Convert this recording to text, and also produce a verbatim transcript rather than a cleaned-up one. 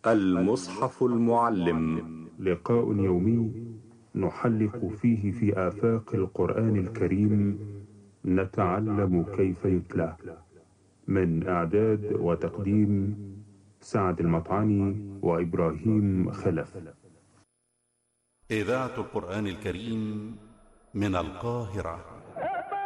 المصحف المعلم، لقاء يومي نحلق فيه في آفاق القرآن الكريم، نتعلم كيف يتلى. من إعداد وتقديم سعد المطعني وإبراهيم خلف. إذاعة القرآن الكريم من القاهرة.